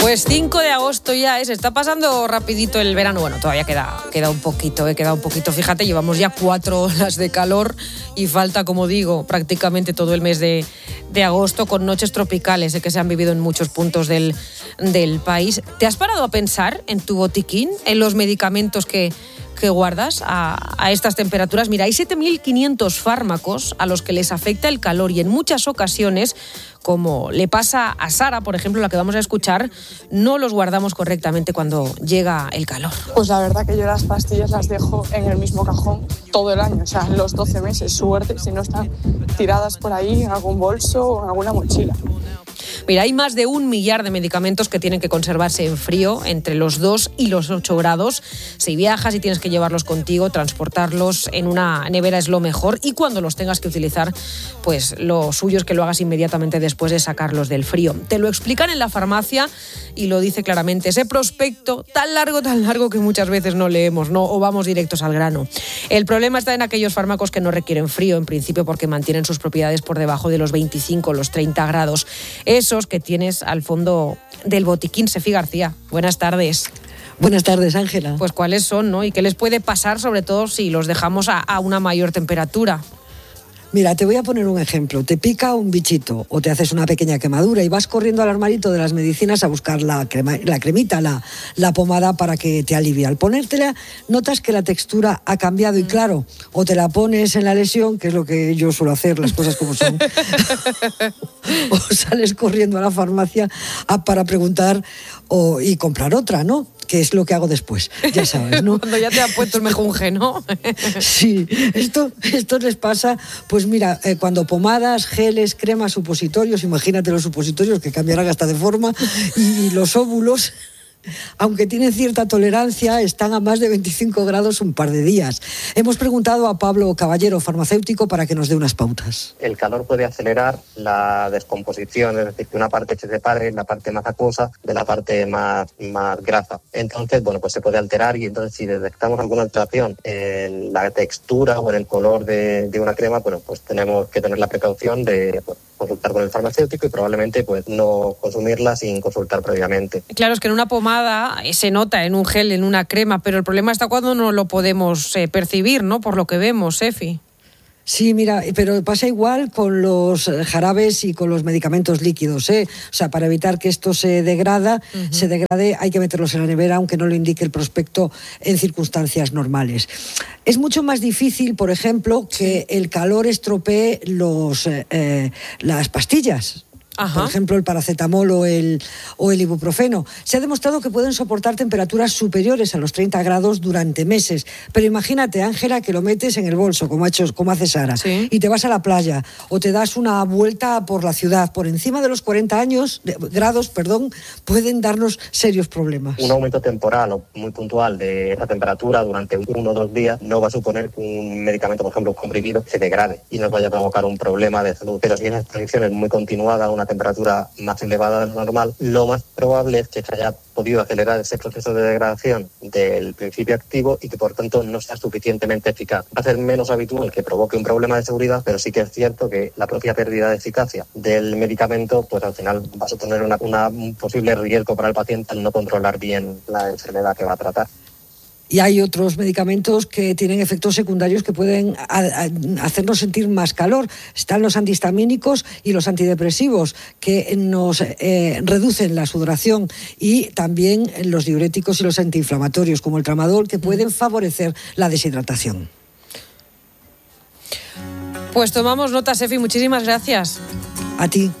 Pues 5 de agosto ya es, está pasando rapidito el verano. Bueno, todavía queda un poquito, Fíjate, llevamos ya 4 horas de calor y falta, como digo, prácticamente todo el mes de agosto con noches tropicales que se han vivido en muchos puntos del país. ¿Te has parado a pensar en tu botiquín, en los medicamentos que guardas a estas temperaturas? Mira, hay 7.500 fármacos a los que les afecta el calor y en muchas ocasiones, como le pasa a Sara, por ejemplo, la que vamos a escuchar, no los guardamos correctamente cuando llega el calor. Pues la verdad que yo las pastillas las dejo en el mismo cajón todo el año, o sea, los 12 meses, suerte si no están tiradas por ahí en algún bolso o en alguna mochila. Mira, hay más de 1 millar de medicamentos que tienen que conservarse en frío entre los 2 y los 8 grados. Si viajas y tienes que llevarlos contigo, transportarlos en una nevera es lo mejor, y cuando los tengas que utilizar, pues lo suyo es que lo hagas inmediatamente después de sacarlos del frío. Te lo explican en la farmacia y lo dice claramente ese prospecto tan largo que muchas veces no leemos, ¿no? O vamos directos al grano. El problema está en aquellos fármacos que no requieren frío, en principio porque mantienen sus propiedades por debajo de los 25 o los 30 grados. Esos que tienes al fondo del botiquín. Sefi García, buenas tardes. Buenas tardes, Ángela. Pues cuáles son, ¿no? Y qué les puede pasar, sobre todo si los dejamos a una mayor temperatura. Mira, te voy a poner un ejemplo. Te pica un bichito o te haces una pequeña quemadura y vas corriendo al armarito de las medicinas a buscar la cremita, la pomada para que te alivie. Al ponértela, notas que la textura ha cambiado y claro, o te la pones en la lesión, que es lo que yo suelo hacer, las cosas como son, o sales corriendo a la farmacia para preguntar y comprar otra, ¿no? Que es lo que hago después, ya sabes, ¿no? Cuando ya te ha puesto el mejunje, ¿no? Sí, esto les pasa, pues mira, cuando pomadas, geles, cremas, supositorios, imagínate los supositorios que cambiarán hasta de forma, y los óvulos, aunque tienen cierta tolerancia, están a más de 25 grados un par de días. Hemos preguntado a Pablo Caballero, farmacéutico, para que nos dé unas pautas. El calor puede acelerar la descomposición, es decir, que una parte se separe, la parte más acuosa de la parte más grasa. Entonces, bueno, pues se puede alterar y entonces si detectamos alguna alteración en la textura o en el color de una crema, bueno, pues tenemos que tener la precaución de consultar con el farmacéutico y probablemente pues no consumirla sin consultar previamente. Claro, es que en una pomada se nota, en un gel, en una crema, pero el problema está cuando no lo podemos percibir, ¿no? Por lo que vemos, Sefi. Sí, mira, pero pasa igual con los jarabes y con los medicamentos líquidos, ¿eh? O sea, para evitar que esto se degrade, hay que meterlos en la nevera, aunque no lo indique el prospecto en circunstancias normales. Es mucho más difícil, por ejemplo, que el calor estropee las pastillas. Ajá. Por ejemplo, el paracetamol o el ibuprofeno. Se ha demostrado que pueden soportar temperaturas superiores a los 30 grados durante meses. Pero imagínate, Ángela, que lo metes en el bolso, como hace Sara, ¿sí? Y te vas a la playa o te das una vuelta por la ciudad. Por encima de los 40 grados, pueden darnos serios problemas. Un aumento temporal o muy puntual de esa temperatura durante 1 o 2 días no va a suponer que un medicamento, por ejemplo, un comprimido, se degrade y nos vaya a provocar un problema de salud. Pero si esa exposición es muy continuada, una temperatura más elevada de lo normal, lo más probable es que se haya podido acelerar ese proceso de degradación del principio activo y que por tanto no sea suficientemente eficaz. Va a ser menos habitual que provoque un problema de seguridad, pero sí que es cierto que la propia pérdida de eficacia del medicamento pues al final va a suponer un posible riesgo para el paciente al no controlar bien la enfermedad que va a tratar. Y hay otros medicamentos que tienen efectos secundarios que pueden hacernos sentir más calor. Están los antihistamínicos y los antidepresivos, que nos reducen la sudoración, y también los diuréticos y los antiinflamatorios, como el tramadol, que pueden favorecer la deshidratación. Pues tomamos nota, Sefi. Muchísimas gracias. A ti.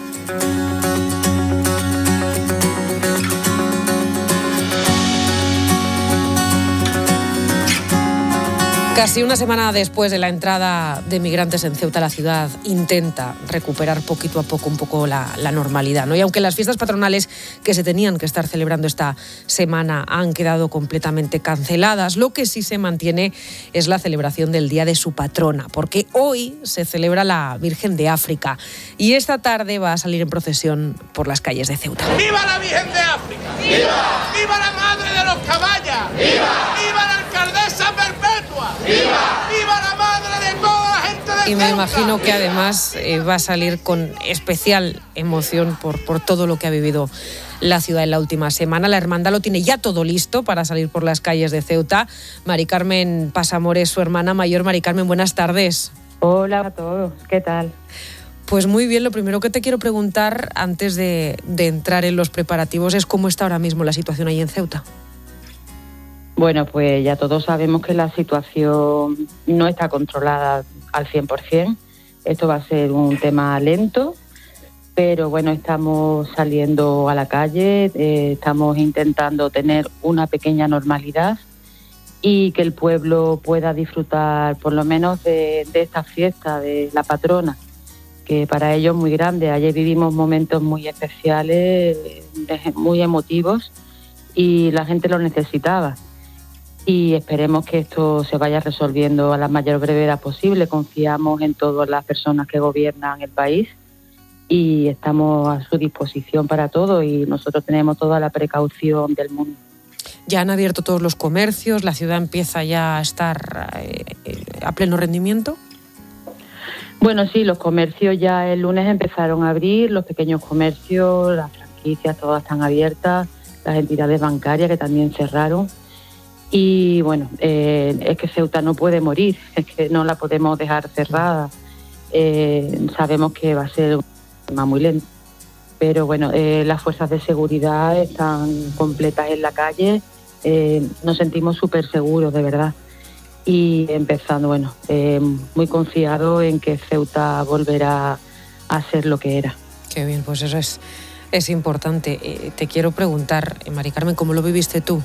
Casi una semana después de la entrada de migrantes en Ceuta, la ciudad intenta recuperar poquito a poco un poco la normalidad, ¿no? Y aunque las fiestas patronales que se tenían que estar celebrando esta semana han quedado completamente canceladas, lo que sí se mantiene es la celebración del Día de su patrona, porque hoy se celebra la Virgen de África y esta tarde va a salir en procesión por las calles de Ceuta. ¡Viva la Virgen de África! ¡Viva! ¡Viva la Madre de los Caballas! ¡Viva! ¡Viva la Alcaldesa Perpetua! ¡Viva! ¡Viva la madre de toda la gente de Y me imagino que además va a salir con especial emoción por todo lo que ha vivido la ciudad en la última semana. La hermandad lo tiene ya todo listo para salir por las calles de Ceuta. Mari Carmen Pasamores, su hermana mayor. Mari Carmen, buenas tardes. Hola a todos, ¿qué tal? Pues muy bien, lo primero que te quiero preguntar antes de entrar en los preparativos es cómo está ahora mismo la situación ahí en Ceuta. Bueno, pues ya todos sabemos que la situación no está controlada al 100%. Esto va a ser un tema lento, pero bueno, estamos saliendo a la calle, estamos intentando tener una pequeña normalidad y que el pueblo pueda disfrutar por lo menos de esta fiesta de la patrona, que para ellos es muy grande. Ayer vivimos momentos muy especiales, muy emotivos, y la gente lo necesitaba. Y esperemos que esto se vaya resolviendo a la mayor brevedad posible. Confiamos en todas las personas que gobiernan el país y estamos a su disposición para todo, y nosotros tenemos toda la precaución del mundo. Ya han abierto todos los comercios, la ciudad empieza ya a estar a pleno rendimiento. Bueno, sí, los comercios ya el lunes empezaron a abrir, los pequeños comercios, las franquicias, todas están abiertas, las entidades bancarias que también cerraron. Y bueno, es que Ceuta no puede morir, es que no la podemos dejar cerrada. Sabemos que va a ser un tema muy lento, pero bueno, las fuerzas de seguridad están completas en la calle, nos sentimos súper seguros, de verdad. Y empezando, bueno, muy confiado en que Ceuta volverá a ser lo que era. Qué bien, pues eso es importante. Te quiero preguntar, Mari Carmen, ¿cómo lo viviste tú?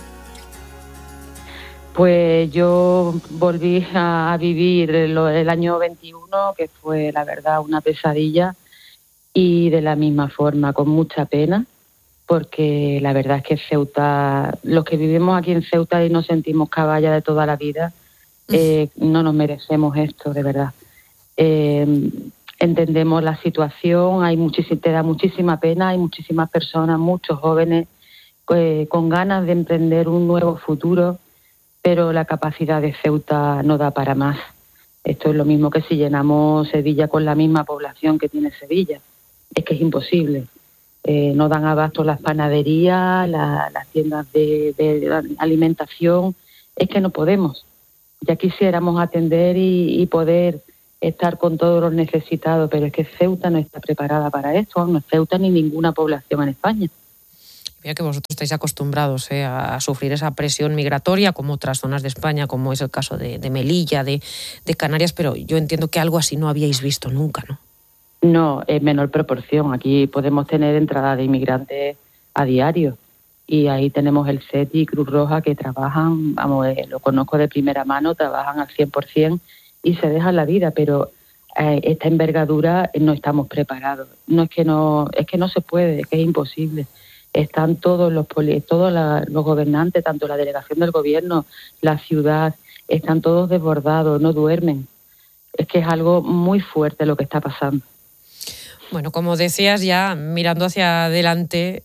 Pues yo volví a vivir el año 21, que fue, la verdad, una pesadilla, y de la misma forma, con mucha pena, porque la verdad es que Ceuta, los que vivimos aquí en Ceuta y nos sentimos caballa de toda la vida, no nos merecemos esto, de verdad. Entendemos la situación, te da muchísima pena, hay muchísimas personas, muchos jóvenes con ganas de emprender un nuevo futuro, pero la capacidad de Ceuta no da para más. Esto es lo mismo que si llenamos Sevilla con la misma población que tiene Sevilla. Es que es imposible. No dan abasto las panaderías, las tiendas de alimentación. Es que no podemos. Ya quisiéramos atender y poder estar con todos los necesitados, pero es que Ceuta no está preparada para esto, no es Ceuta ni ninguna población en España. Mira que vosotros estáis acostumbrados a sufrir esa presión migratoria, como otras zonas de España, como es el caso de Melilla, de Canarias, pero yo entiendo que algo así no habíais visto nunca, ¿no? No, en menor proporción. Aquí podemos tener entrada de inmigrantes a diario, y ahí tenemos el CETI y Cruz Roja que trabajan, vamos, lo conozco de primera mano, trabajan al 100% y se dejan la vida, pero esta envergadura no estamos preparados. Es que no se puede, es que es imposible. Están todos los gobernantes, tanto la delegación del gobierno, la ciudad, están todos desbordados, no duermen. Es que es algo muy fuerte lo que está pasando. Bueno, como decías, ya mirando hacia adelante,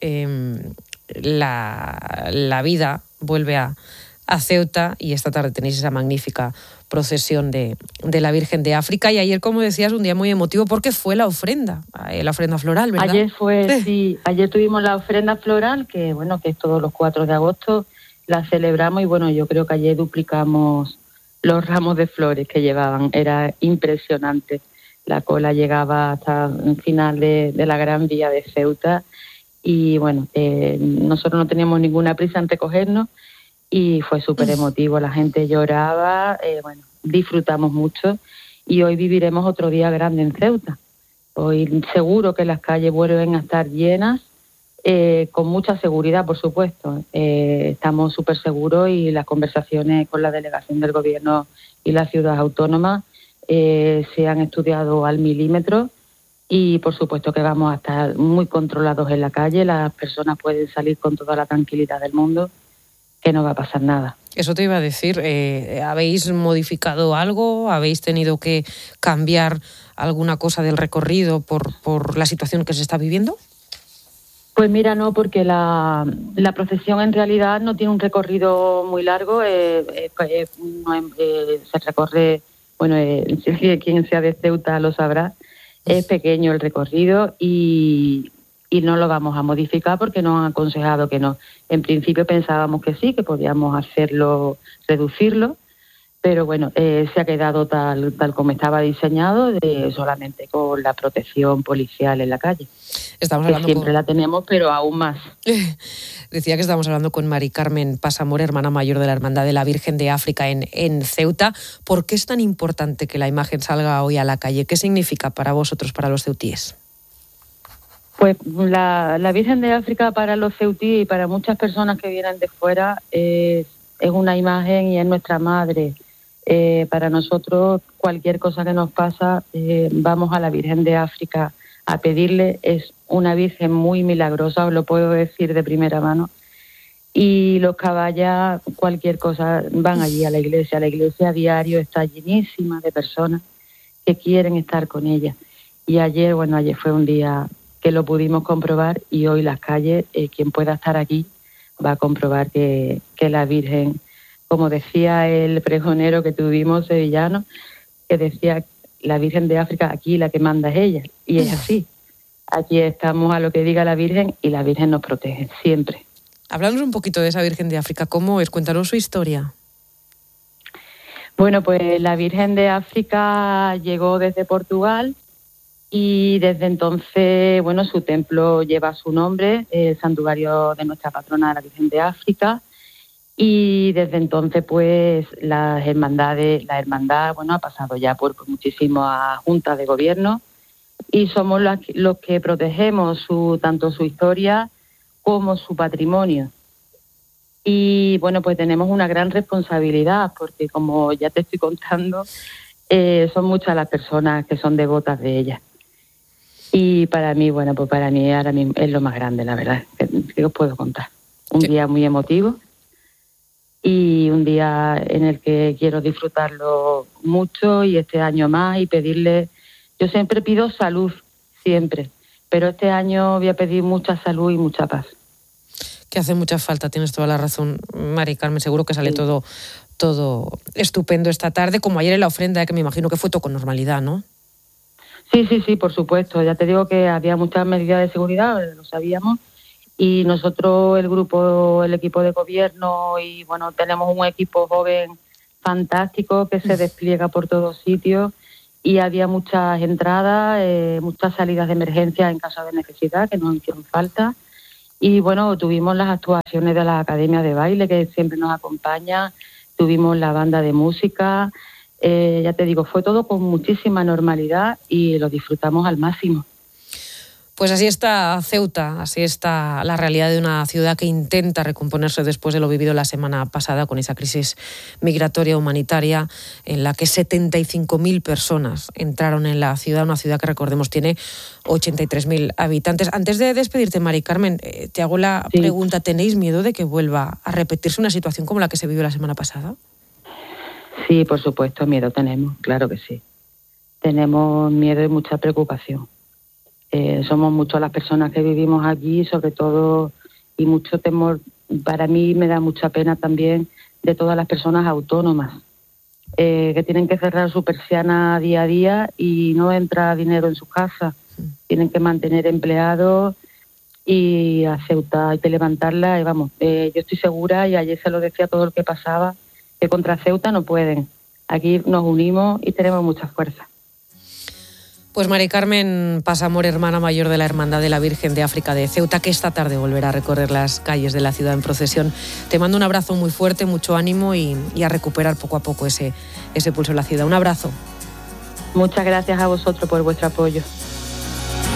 la vida vuelve a Ceuta, y esta tarde tenéis esa magnífica procesión de la Virgen de África, y ayer, como decías, un día muy emotivo porque fue la ofrenda floral, ¿verdad? Ayer tuvimos la ofrenda floral, que bueno, que es todos los 4 de agosto, la celebramos, y bueno, yo creo que ayer duplicamos los ramos de flores que llevaban, era impresionante. La cola llegaba hasta el final de la Gran Vía de Ceuta, y bueno, nosotros no teníamos ninguna prisa en recogernos, y fue súper emotivo, la gente lloraba, bueno, disfrutamos mucho, y hoy viviremos otro día grande en Ceuta. Hoy seguro que las calles vuelven a estar llenas, con mucha seguridad, por supuesto. Estamos súper seguros, y las conversaciones con la delegación del gobierno y la ciudad autónoma se han estudiado al milímetro, y por supuesto que vamos a estar muy controlados en la calle. Las personas pueden salir con toda la tranquilidad del mundo, que no va a pasar nada. Eso te iba a decir, ¿habéis modificado algo? ¿Habéis tenido que cambiar alguna cosa del recorrido por la situación que se está viviendo? Pues mira, no, porque la procesión en realidad no tiene un recorrido muy largo, se recorre bueno, quien sea de Ceuta lo sabrá, es pequeño el recorrido y no lo vamos a modificar porque nos han aconsejado que no. En principio pensábamos que sí, que podíamos hacerlo, reducirlo, pero bueno, se ha quedado tal como estaba diseñado, solamente con la protección policial en la calle. Estamos hablando siempre la tenemos, pero aún más. Decía que estamos hablando con Mari Carmen Pasamor, hermana mayor de la Hermandad de la Virgen de África en Ceuta. ¿Por qué es tan importante que la imagen salga hoy a la calle? ¿Qué significa para vosotros, para los ceutíes? Pues la Virgen de África para los ceutíes y para muchas personas que vienen de fuera es una imagen y es nuestra madre. Para nosotros cualquier cosa que nos pasa, vamos a la Virgen de África a pedirle. Es una Virgen muy milagrosa, os lo puedo decir de primera mano. Y los caballas, cualquier cosa, van allí a la iglesia. La iglesia a diario está llenísima de personas que quieren estar con ella. Y ayer fue un día que lo pudimos comprobar y hoy las calles, quien pueda estar aquí va a comprobar que la Virgen, como decía el pregonero que tuvimos sevillano, que decía, la Virgen de África, aquí la que manda es ella. Y es así. Aquí estamos a lo que diga la Virgen y la Virgen nos protege, siempre. Háblanos un poquito de esa Virgen de África. ¿Cómo es? Cuéntanos su historia. Bueno, pues la Virgen de África llegó desde Portugal y desde entonces, su templo lleva su nombre, el santuario de nuestra patrona, la Virgen de África. Y desde entonces, pues, la hermandad, ha pasado ya por muchísimas juntas de gobierno y somos los que protegemos tanto su historia como su patrimonio. Y, pues tenemos una gran responsabilidad porque, como ya te estoy contando, son muchas las personas que son devotas de ella. Y para mí, para mí ahora mismo es lo más grande, la verdad, que os puedo contar. Un día muy emotivo. Y un día en el que quiero disfrutarlo mucho y este año más y pedirle, yo siempre pido salud, siempre, pero este año voy a pedir mucha salud y mucha paz. Que hace mucha falta, tienes toda la razón, Mari Carmen, seguro que sale todo estupendo esta tarde, como ayer en la ofrenda, que me imagino que fue todo con normalidad, ¿no? Sí, por supuesto, ya te digo que había muchas medidas de seguridad, lo sabíamos. Y nosotros, el equipo de gobierno, y tenemos un equipo joven fantástico que se despliega por todos sitios y había muchas entradas, muchas salidas de emergencia en caso de necesidad que nos hicieron falta. Y tuvimos las actuaciones de la Academia de Baile que siempre nos acompaña, tuvimos la banda de música, ya te digo, fue todo con muchísima normalidad y lo disfrutamos al máximo. Pues así está Ceuta, así está la realidad de una ciudad que intenta recomponerse después de lo vivido la semana pasada con esa crisis migratoria humanitaria en la que 75.000 personas entraron en la ciudad, una ciudad que recordemos tiene 83.000 habitantes. Antes de despedirte, Mari Carmen, te hago la pregunta, ¿tenéis miedo de que vuelva a repetirse una situación como la que se vivió la semana pasada? Sí, por supuesto, miedo tenemos, claro que sí. Tenemos miedo y mucha preocupación. Somos muchas las personas que vivimos aquí, sobre todo, y mucho temor. Para mí me da mucha pena también de todas las personas autónomas que tienen que cerrar su persiana día a día y no entra dinero en su casa. Tienen que mantener empleados y a Ceuta hay que levantarla. Y yo estoy segura, y ayer se lo decía a todo el que pasaba, que contra Ceuta no pueden. Aquí nos unimos y tenemos mucha fuerza. Pues Mari Carmen Pasamor, hermana mayor de la Hermandad de la Virgen de África de Ceuta, que esta tarde volverá a recorrer las calles de la ciudad en procesión. Te mando un abrazo muy fuerte, mucho ánimo y a recuperar poco a poco ese pulso en la ciudad. Un abrazo. Muchas gracias a vosotros por vuestro apoyo.